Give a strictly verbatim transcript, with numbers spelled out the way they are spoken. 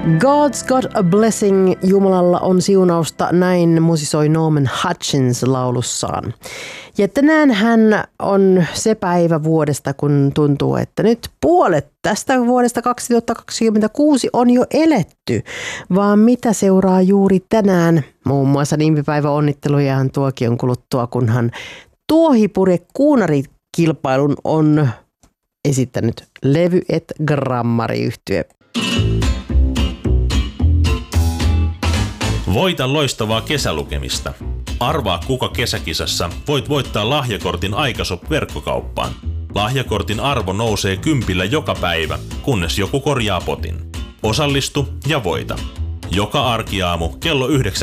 God's got a blessing, Jumalalla on siunausta, näin musisoi Norman Hutchins laulussaan. Ja tänään hän on se päivä vuodesta, kun tuntuu, että nyt puolet tästä vuodesta kaksituhattakaksikymmentäkuusi on jo eletty. Vaan mitä seuraa juuri tänään? Muun muassa nimipäivä onnittelujahan tuokion kuluttua, kunhan Tuohipurje kuunarikilpailun on esittänyt Levy et Grammari-yhtye. Voita loistavaa kesälukemista. Arvaa kuka kesäkisassa voit voittaa lahjakortin Aikashop-verkkokauppaan. Lahjakortin arvo nousee kympillä joka päivä, kunnes joku korjaa potin. Osallistu ja voita. Joka arkiaamu kello yhdeksän